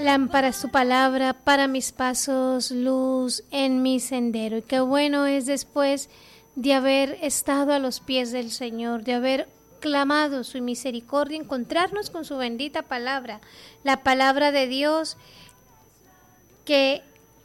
Lámpara es tu palabra para mis pasos, luz en mi sendero. Y qué bueno es después de haber estado a los pies del Señor, de haber clamado su misericordia, encontrarnos con su bendita palabra, la palabra de Dios que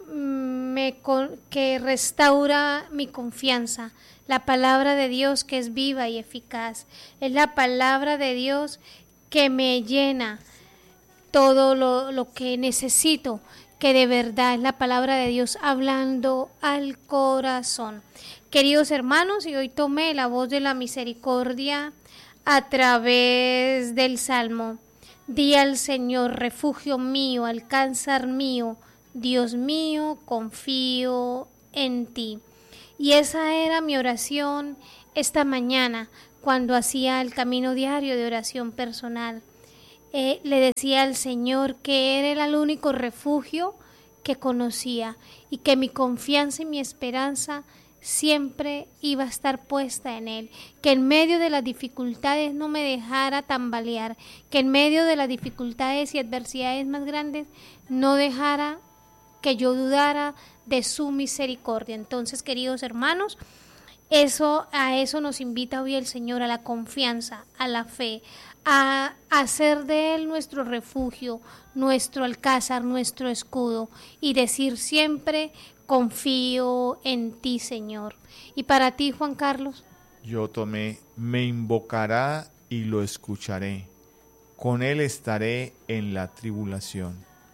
restaura mi confianza, la palabra de Dios que es viva y eficaz, es la palabra de Dios que me llena todo lo que necesito, que de verdad es la palabra de Dios hablando al corazón. Queridos hermanos, y hoy tomé la voz de la misericordia a través del Salmo. Di al Señor, refugio mío, alcázar mío, Dios mío, confío en ti. Y esa era mi oración esta mañana, cuando hacía el camino diario de oración personal. Le decía al Señor que era el único refugio que conocía y que mi confianza y mi esperanza siempre iba a estar puesta en Él, que en medio de las dificultades no me dejara tambalear, que en medio de las dificultades y adversidades más grandes no dejara que yo dudara de su misericordia. Entonces, queridos hermanos, a eso nos invita hoy el Señor, a la confianza, a la fe, a hacer de Él nuestro refugio, nuestro alcázar, nuestro escudo, y decir siempre: confío en ti, Señor. Y para ti, Juan Carlos. Yo tomé: me invocará y lo escucharé, con él estaré en la tribulación.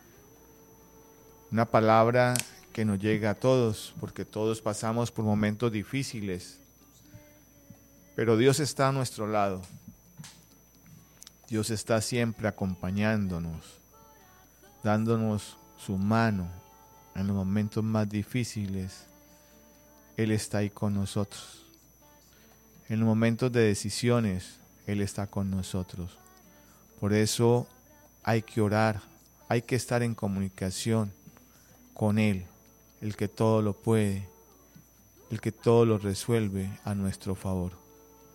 Una palabra que nos llega a todos, porque todos pasamos por momentos difíciles, pero Dios está a nuestro lado. Dios está siempre acompañándonos, dándonos su mano en los momentos más difíciles. Él está ahí con nosotros. En los momentos de decisiones, Él está con nosotros. Por eso hay que orar, hay que estar en comunicación con Él, el que todo lo puede, el que todo lo resuelve a nuestro favor.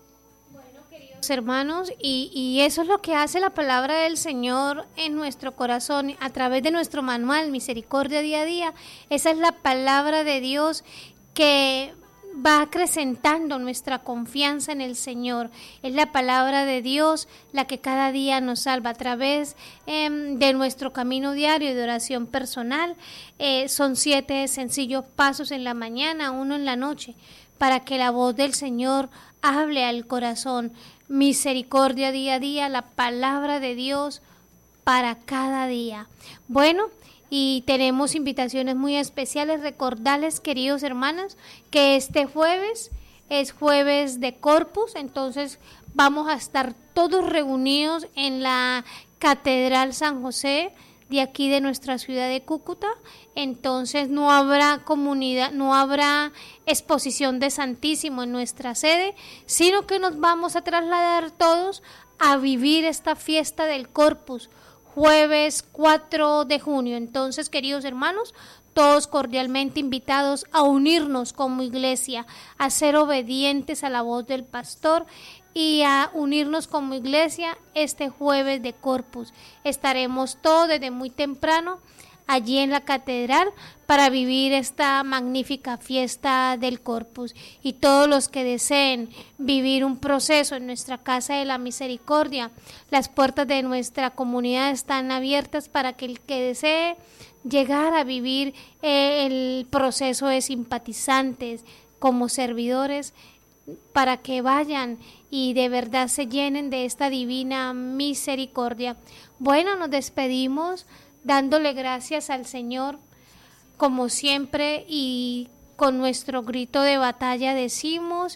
Hermanos, y eso es lo que hace la palabra del Señor en nuestro corazón, a través de nuestro manual Misericordia Día a Día. Esa es la palabra de Dios que va acrecentando nuestra confianza en el Señor. Es la palabra de Dios la que cada día nos salva a través de nuestro camino diario de oración personal. Son 7 sencillos pasos en la mañana, 1 en la noche, para que la voz del Señor hable al corazón. Misericordia día a día, la palabra de Dios para cada día. Bueno, y tenemos invitaciones muy especiales. Recordarles, queridos hermanos, que este jueves es jueves de Corpus, entonces vamos a estar todos reunidos en la Catedral San José de aquí de nuestra ciudad de Cúcuta. Entonces no habrá comunidad, no habrá exposición de Santísimo en nuestra sede, sino que nos vamos a trasladar todos a vivir esta fiesta del Corpus, jueves 4 de junio. Entonces, queridos hermanos, todos cordialmente invitados a unirnos como iglesia, a ser obedientes a la voz del pastor y a unirnos como iglesia este jueves de Corpus. Estaremos todos desde muy temprano allí en la catedral para vivir esta magnífica fiesta del Corpus, y todos los que deseen vivir un proceso en nuestra Casa de la Misericordia, las puertas de nuestra comunidad están abiertas para que el que desee llegar a vivir el proceso de simpatizantes como servidores, para que vayan y de verdad se llenen de esta divina misericordia. Bueno, nos despedimos dándole gracias al Señor como siempre, y con nuestro grito de batalla decimos: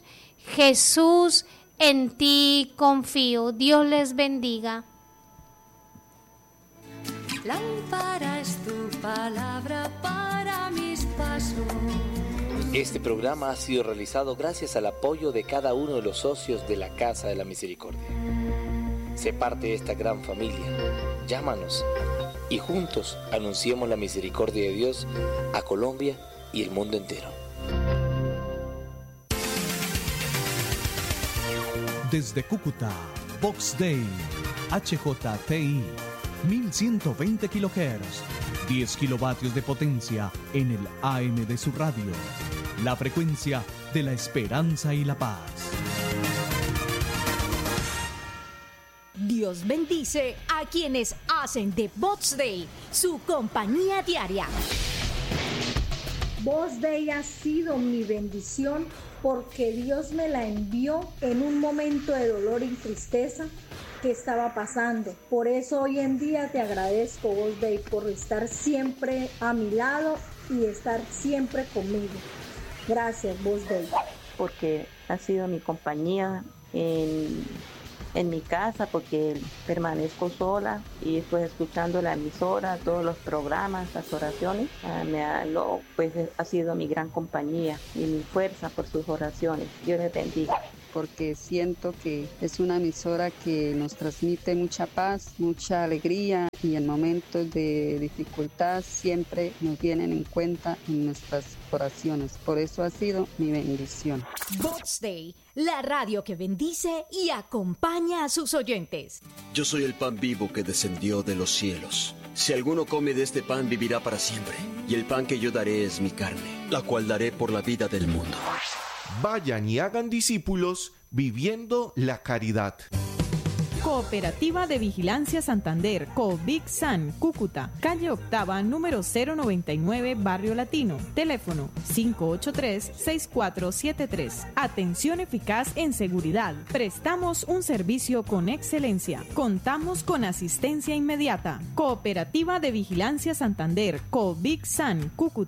Jesús, en ti confío. Dios les bendiga. Lámpara es tu palabra para mis pasos. Este programa ha sido realizado gracias al apoyo de cada uno de los socios de la Casa de la Misericordia. Sé parte de esta gran familia. Llámanos y juntos anunciemos la misericordia de Dios a Colombia y el mundo entero. Desde Cúcuta, Vox Dei, HJTI, 1120 kHz, 10 kilovatios de potencia en el AM de su radio. La frecuencia de la esperanza y la paz. Dios bendice a quienes hacen de Voz Day su compañía diaria. Voz Day ha sido mi bendición porque Dios me la envió en un momento de dolor y tristeza que estaba pasando. Por eso hoy en día te agradezco, Voz Day, por estar siempre a mi lado y estar siempre conmigo. Gracias, Voz Day. Porque ha sido mi compañía en mi casa, porque permanezco sola y pues escuchando la emisora, todos los programas, las oraciones, pues ha sido mi gran compañía y mi fuerza por sus oraciones. Dios les bendiga. Porque siento que es una emisora que nos transmite mucha paz, mucha alegría y en momentos de dificultad siempre nos tienen en cuenta en nuestras oraciones. Por eso ha sido mi bendición. Voz Day, la radio que bendice y acompaña a sus oyentes. Yo soy el pan vivo que descendió de los cielos. Si alguno come de este pan vivirá para siempre. Y el pan que yo daré es mi carne, la cual daré por la vida del mundo. Vayan y hagan discípulos viviendo la caridad. Cooperativa de Vigilancia Santander, COVIC-SAN, Cúcuta, calle Octava, número 099, Barrio Latino. Teléfono 583-6473. Atención eficaz en seguridad. Prestamos un servicio con excelencia. Contamos con asistencia inmediata. Cooperativa de Vigilancia Santander, COVIC-SAN, Cúcuta.